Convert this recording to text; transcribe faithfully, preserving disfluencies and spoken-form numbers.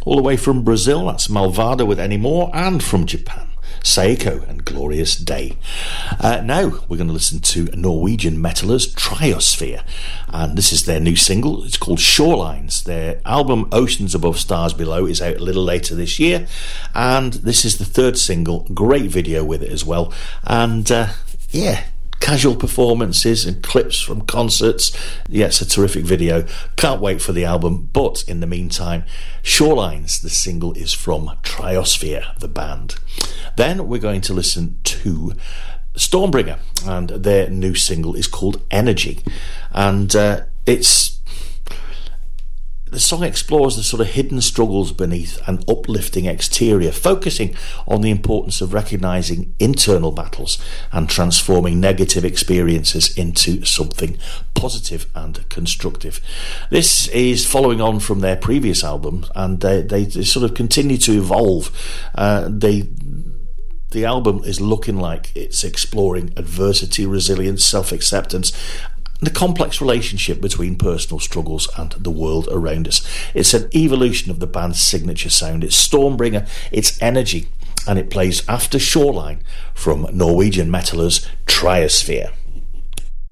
All the way from Brazil, that's Malvado with Anymore, and from Japan, Seiko and Glorious Day. Uh, now we're going to listen to Norwegian metalers Triosphere, and this is their new single. It's called Shorelines. Their album Oceans Above Stars Below is out a little later this year, and this is the third single. Great video with it as well, and uh, yeah, casual performances and clips from concerts. Yeah, it's a terrific video. Can't wait for the album. But in the meantime, Shorelines, the single, is from Triosphere, the band. Then we're going to listen to Stormbringer, and their new single is called Energy. And uh, it's the song explores the sort of hidden struggles beneath an uplifting exterior, focusing on the importance of recognising internal battles and transforming negative experiences into something positive and constructive. This is following on from their previous album, and they, they, they sort of continue to evolve. Uh, they the album is looking like it's exploring adversity, resilience, self-acceptance, the complex relationship between personal struggles and the world around us. It's an evolution of the band's signature sound. It's Stormbringer, it's Energy, and it plays after Shoreline from Norwegian metalers Triosphere.